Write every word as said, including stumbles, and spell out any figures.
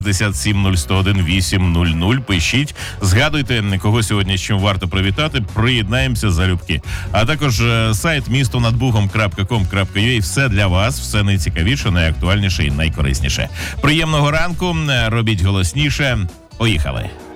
п'ятдесят сім нуль сто один вісім нуль нуль. Пишіть, згадуйте, кого сьогодні з чим варто привітати. Приєднаємося залюбки. А також е, сайт місто над бугом крапка ком крапка ю а. Все для вас, все найцікавіше, найактуальніше і найкорисніше. Приємного ранку, робіть голосніше. Поїхали.